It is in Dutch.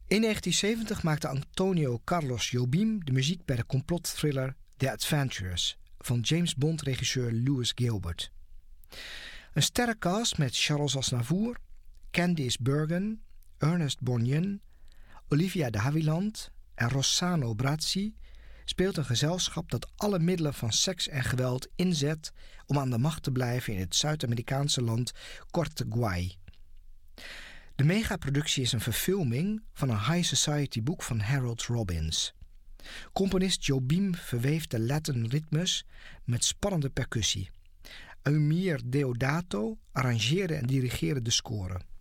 In 1970 maakte Antonio Carlos Jobim de muziek bij de complotthriller The Adventurers van James Bond-regisseur Lewis Gilbert. Een sterrencast met Charles Aznavour, Candice Bergen, Ernest Borgnine, Olivia de Havilland en Rossano Brazzi speelt een gezelschap dat alle middelen van seks en geweld inzet om aan de macht te blijven in het Zuid-Amerikaanse land Corteguay. De megaproductie is een verfilming van een high society boek van Harold Robbins. Componist Jobim verweeft de Latin ritmes met spannende percussie. Eumir Deodato arrangeerde en dirigeerde de score.